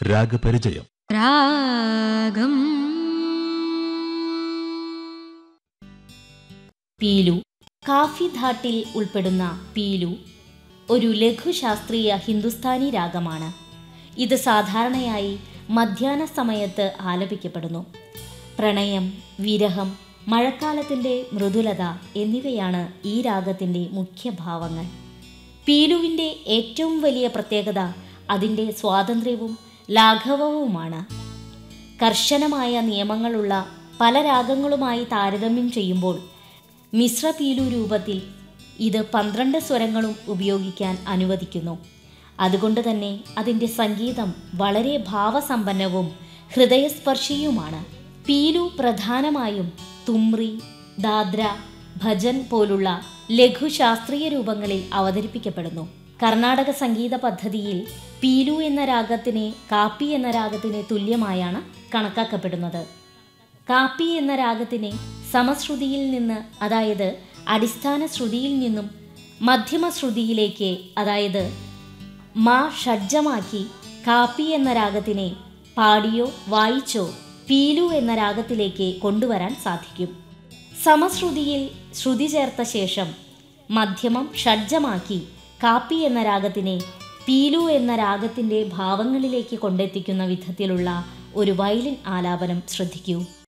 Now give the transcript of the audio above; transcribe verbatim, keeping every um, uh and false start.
രാഗപരിചയം. രാഗം. പീലു. കാഫി ധാട്ടിൽ ഉൾപ്പെടുന്ന പീലു ഒരു ലഘുശാസ്ത്രീയ ഹിന്ദുസ്ഥാനി രാഗമാണ്. ഇത് സാധാരണയായി മധ്യാഹ്ന സമയത്ത് ആലപിക്കപ്പെടുന്നു. പ്രണയം, വിരഹം, മഴക്കാലത്തിൻ്റെ മൃദുലത എന്നിവയാണ് ഈ രാഗത്തിൻ്റെ മുഖ്യഭാവങ്ങൾ. പീലുവിൻ്റെ ഏറ്റവും വലിയ പ്രത്യേകത അതിൻ്റെ സ്വാതന്ത്ര്യവും ലാഘവവുമാണ്. കർശനമായ നിയമങ്ങളുള്ള പല രാഗങ്ങളുമായി താരതമ്യം ചെയ്യുമ്പോൾ മിശ്ര പീലു രൂപത്തിൽ ഇത് പന്ത്രണ്ട് സ്വരങ്ങളും ഉപയോഗിക്കാൻ അനുവദിക്കുന്നു. അതുകൊണ്ട് തന്നെ അതിൻ്റെ സംഗീതം വളരെ ഭാവസമ്പന്നവും ഹൃദയസ്പർശിയുമാണ്. പീലു പ്രധാനമായും തുമ്രി, ദാദ്ര, ഭജൻ പോലുള്ള ലഘുശാസ്ത്രീയ രൂപങ്ങളിൽ അവതരിപ്പിക്കപ്പെടുന്നു. കർണാടക സംഗീത പദ്ധതിയിൽ പീലു എന്ന രാഗത്തിനെ കാപ്പി എന്ന രാഗത്തിന് തുല്യമായാണ് കണക്കാക്കപ്പെടുന്നത്. കാപ്പി എന്ന രാഗത്തിനെ സമശ്രുതിയിൽ നിന്ന്, അതായത് അടിസ്ഥാന ശ്രുതിയിൽ നിന്നും മധ്യമശ്രുതിയിലേക്ക്, അതായത് മാ ഷഡ്ജമാക്കി കാപ്പി എന്ന രാഗത്തിനെ പാടിയോ വായിച്ചോ പീലു എന്ന രാഗത്തിലേക്ക് കൊണ്ടുവരാൻ സാധിക്കും. സമശ്രുതിയിൽ ശ്രുതി ചേർത്ത ശേഷം മധ്യമം ഷഡ്ജമാക്കി കാപ്പി എന്ന രാഗത്തിനെ പീലു എന്ന രാഗത്തിൻ്റെ ഭാവങ്ങളിലേക്ക് കൊണ്ടെത്തിക്കുന്ന വിധത്തിലുള്ള ഒരു വയലിൻ ആലാപനം ശ്രദ്ധിക്കൂ.